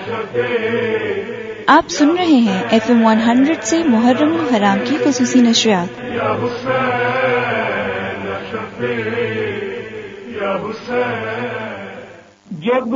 आप सुन रहे हैं FM 100 से मुहर्रम हराम की खुसूसी नशरियात। जब